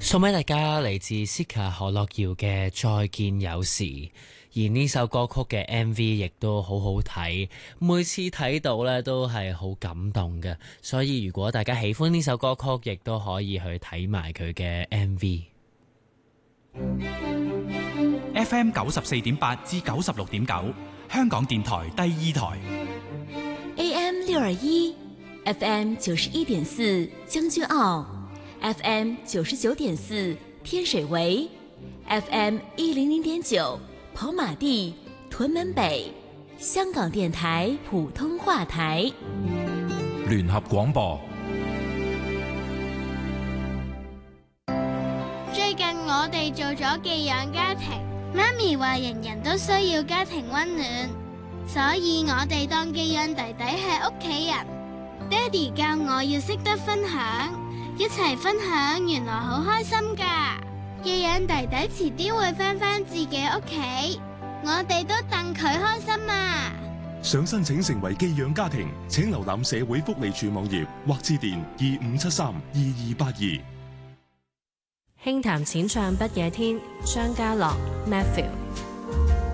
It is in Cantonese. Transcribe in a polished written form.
送俾大家嚟自 Sika 何樂瑤嘅《再見有時》，而呢首歌曲嘅 MV 亦都好好睇，每次睇到呢都係好感動嘅，所以如果大家喜歡呢首歌曲，亦都可以去睇埋佢嘅 MV。 FM 94.8至96.9，香港電台第二台。 AM 621 FM 91.4將軍澳，FM 99.4天水圍，FM 100.9跑馬地屯門北，香港電台普通話台。 聯合廣播。 最近我哋做咗寄養家庭，媽咪話人人都需要家庭溫暖，所以我哋當寄養弟弟係屋企人。爹哋教我要識得分享，一齊分享原來好開心㗎。寄養弟弟遲啲會返自己屋企，我哋都戥佢開心啊！ 想申請成為寄養家庭，請瀏覽社會福利署網頁或致電25732282。 輕談淺唱不夜天，張家樂 Matthew。